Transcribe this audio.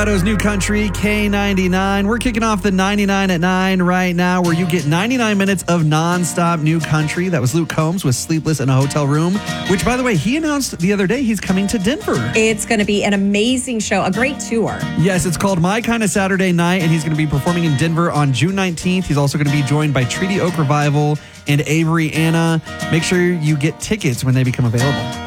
Colorado's New Country, K99. We're kicking off the 99 at 9 right now, where you get 99 minutes of nonstop New Country. That was Luke Combs with Sleepless in a Hotel Room, which, by the way, he announced the other day he's coming to Denver. It's going to be an amazing show, a great tour. Yes, it's called My Kind of Saturday Night, and he's going to be performing in Denver on June 19th. He's also going to be joined by Treaty Oak Revival and Avery Anna. Make sure you get tickets when they become available.